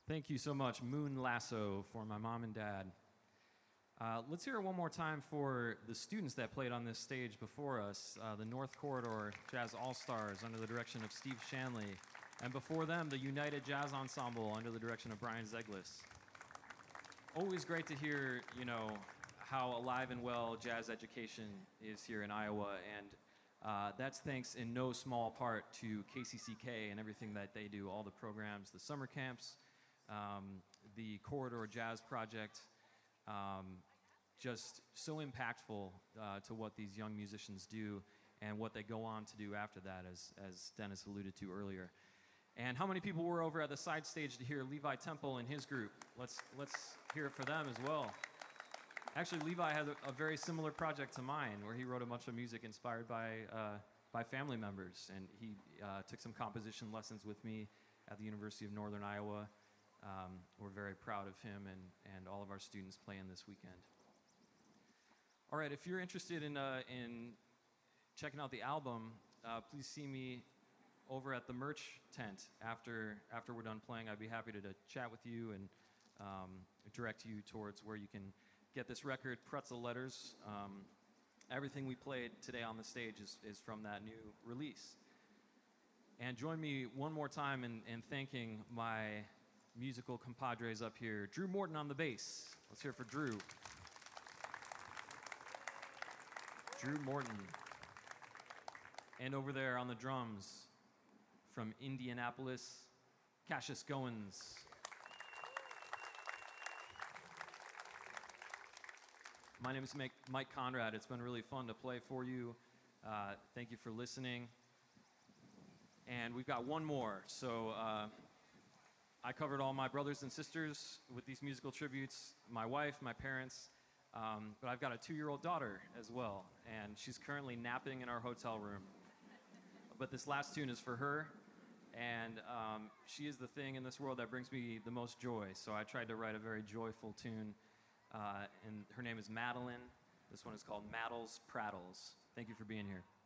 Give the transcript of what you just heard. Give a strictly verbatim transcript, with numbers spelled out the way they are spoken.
Thank you so much, Moon Lasso, for my mom and dad. Uh, let's hear it one more time for the students that played on this stage before us, uh, the North Corridor Jazz All-Stars under the direction of Steve Shanley, and before them, the United Jazz Ensemble under the direction of Brian Zeglis. Always great to hear, you know, how alive and well jazz education is here in Iowa, and uh, that's thanks in no small part to K C C K and everything that they do, all the programs, the summer camps, um, the Corridor Jazz Project, um, just so impactful uh, to what these young musicians do and what they go on to do after that, as, as Dennis alluded to earlier. And how many people were over at the side stage to hear Levi Temple and his group? Let's, let's hear it for them as well. Actually, Levi has a, a very similar project to mine, where he wrote a bunch of music inspired by, uh, by family members. And he uh, took some composition lessons with me at the University of Northern Iowa. Um, we're very proud of him and, and all of our students playing this weekend. All right, if you're interested in, uh, in checking out the album, uh, please see me over at the merch tent after, after we're done playing. I'd be happy to, to chat with you and um, direct you towards where you can get this record, Pretzel Letters. Um, everything we played today on the stage is, is from that new release. And join me one more time in, in thanking my musical compadres up here. Drew Morton on the bass. Let's hear it for Drew. Drew Morton. And over there on the drums, from Indianapolis, Cassius Goins. My name is Mike Conrad. It's been really fun to play for you. Uh, thank you for listening. And we've got one more. So uh, I covered all my brothers and sisters with these musical tributes, my wife, my parents, um, but I've got a two-year-old daughter as well, and she's currently napping in our hotel room. But this last tune is for her, and um, she is the thing in this world that brings me the most joy, so I tried to write a very joyful tune, uh, and her name is Madeline. This one is called Maddles Prattles. Thank you for being here.